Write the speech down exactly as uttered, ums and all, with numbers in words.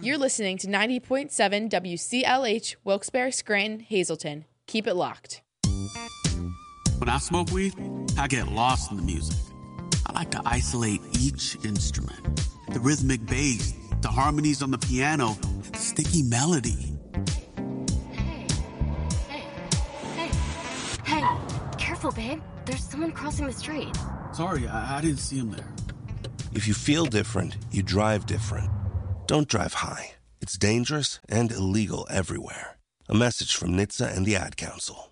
You're listening to ninety point seven W C L H, Wilkes-Barre, Scranton, Hazleton. Keep it locked. When I smoke weed, I get lost in the music. I like to isolate each instrument. The rhythmic bass, the harmonies on the piano, the sticky melody. Hey, hey, hey, hey, careful, babe. There's someone crossing the street. Sorry, I, I didn't see him there. If you feel different, you drive different. Don't drive high. It's dangerous and illegal everywhere. A message from N H T S A and the Ad Council.